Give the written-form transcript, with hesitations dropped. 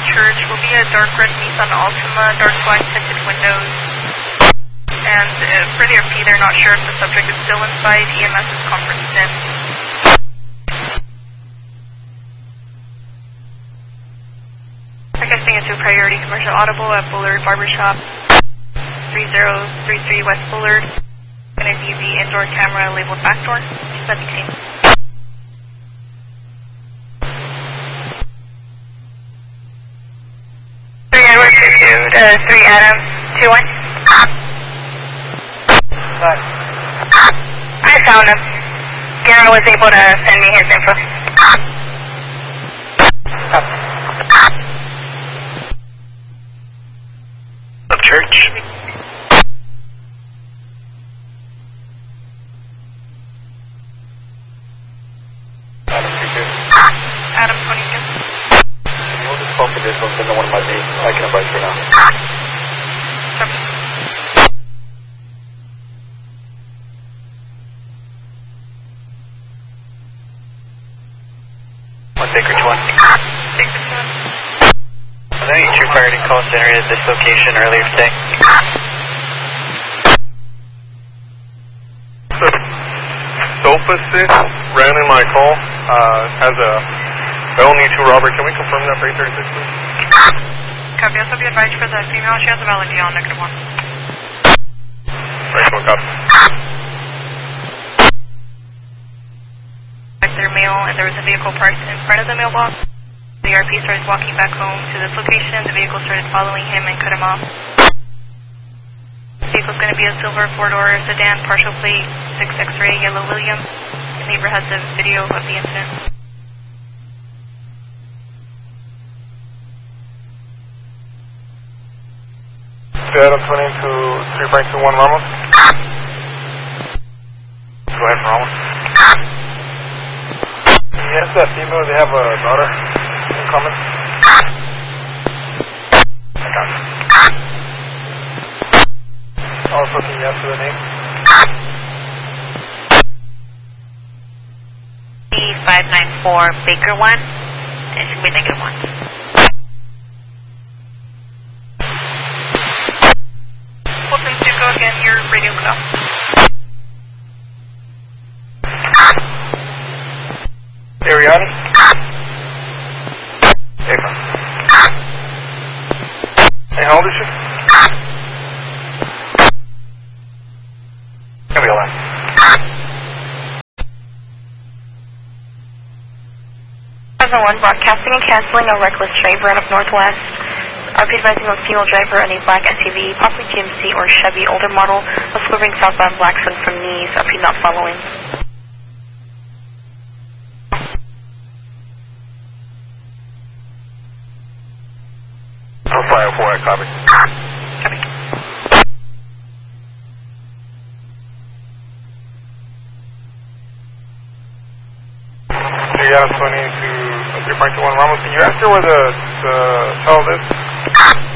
Church will be a dark red Nissan Altima, dark black tinted windows. And for the RP, they're not sure if the subject is still inside. EMS is conferenced in. Requesting it to priority commercial audible at Bullard Barbershop, 3033 West Bullard. Going to be the indoor camera labeled backdoor. Set the team. Edward 22 3 Adam 21. I found him. Gary was able to send me his info. Up Church. Adam 22. We'll just call for this one because one might be. I can advise for now. Sacred 1. Sacred 1. Was there any true priority call center at this location earlier today? SOFA 6 ran in my call. Has a L-2 Robert. Can we confirm that for 836, please? Copy. Also be advised for the female. She has a valid DL -1. Right, so copy. Their mail, and there was a vehicle parked in front of the mailbox. The RP started walking back home to this location. The vehicle started following him and cut him off. The vehicle's going to be a silver four-door sedan, partial plate, 6 X-ray, yellow Williams. The neighbor has a video of the incident. Adam 22 3.21 Ramos. Go ahead, Ramos. Yes, that female, they have a daughter in common. Also, can you answer the name? B594 Baker 1. It should be -1. Wilson 2, go again, your radio cut off. Ariani? Ava. And how old is she? Can we go last? 701, broadcasting and canceling a reckless driver out of Northwest. RP advising on female driver in a black SUV, possibly GMC or Chevy older model, was swerving southbound Blackson from Nice. RP not following. Fire 4, copy. Copy. Adam 22 3.21 Ramos. Can you ask her where the child is?